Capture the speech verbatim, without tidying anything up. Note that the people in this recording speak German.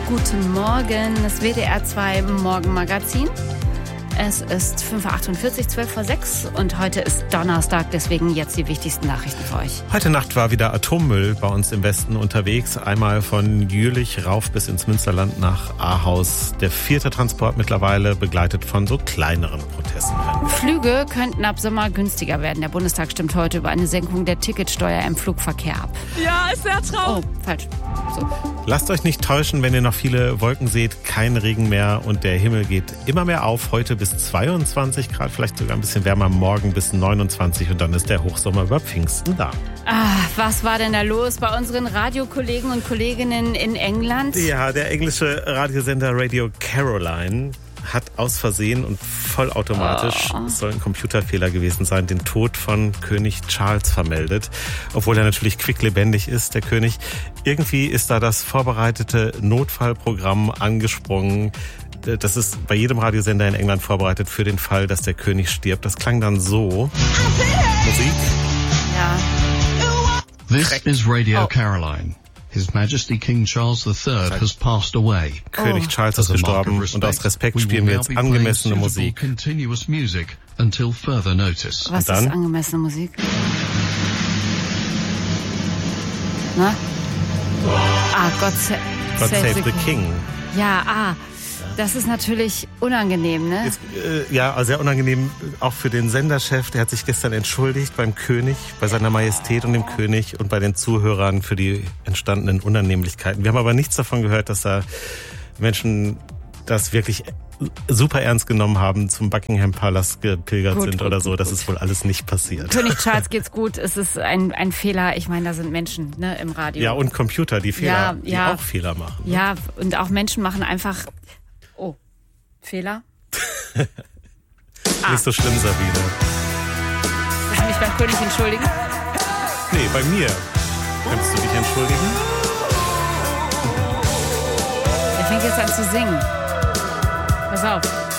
Guten Morgen, das W D R zwei Morgenmagazin. Es ist fünf Uhr achtundvierzig, zwölf vor sechs und heute ist Donnerstag, deswegen jetzt die wichtigsten Nachrichten für euch. Heute Nacht war wieder Atommüll bei uns im Westen unterwegs. Einmal von Jülich rauf bis ins Münsterland nach Ahaus. Der vierte Transport mittlerweile, begleitet von so kleineren Protesten. Flüge könnten ab Sommer günstiger werden. Der Bundestag stimmt heute über eine Senkung der Ticketsteuer im Flugverkehr ab. Ja, ist sehr traurig. Oh, falsch. So. Lasst euch nicht täuschen, wenn ihr noch viele Wolken seht, kein Regen mehr und der Himmel geht immer mehr auf. Heute bis zweiundzwanzig Grad, vielleicht sogar ein bisschen wärmer, morgen bis neunundzwanzig und dann ist der Hochsommer über Pfingsten da. Ah, was war denn da los bei unseren Radiokollegen und Kolleginnen in England? Ja, der englische Radiosender Radio Caroline hat aus Versehen und vollautomatisch, oh. es soll ein Computerfehler gewesen sein, den Tod von König Charles vermeldet. Obwohl er natürlich quicklebendig ist, der König. Irgendwie ist da das vorbereitete Notfallprogramm angesprungen. Das ist bei jedem Radiosender in England vorbereitet für den Fall, dass der König stirbt. Das klang dann so. Musik. Ja. This Dreck. is Radio Oh. Caroline. His Majesty King Charles the Third has passed away. König Charles ist As a mark gestorben of und aus respect, Respekt we will spielen wir now jetzt be playing angemessene suitable Musik. continuous music until further notice. Was dann? ist angemessene Musik? Na? Ah, God, sa God save the King. Ja, ah, das ist natürlich unangenehm, ne? Ist, äh, ja, sehr unangenehm auch für den Senderchef. Der hat sich gestern entschuldigt beim König, bei seiner Majestät und dem König und bei den Zuhörern für die entstandenen Unannehmlichkeiten. Wir haben aber nichts davon gehört, dass da Menschen das wirklich super ernst genommen haben, zum Buckingham Palace gepilgert Gut, sind gut, oder gut, so. Das gut. ist wohl alles nicht passiert. König Charles geht's gut, es ist ein, ein Fehler. Ich meine, da sind Menschen, ne, im Radio. Ja, und Computer, die Fehler, Ja, die ja. auch Fehler machen. Ne? Ja, und auch Menschen machen einfach... Oh, Fehler? Ah. Nicht so schlimm, Sabine. Willst du mich beim König entschuldigen? Nee, bei mir. Könntest du dich entschuldigen? Er fängt jetzt an zu singen. Pass auf.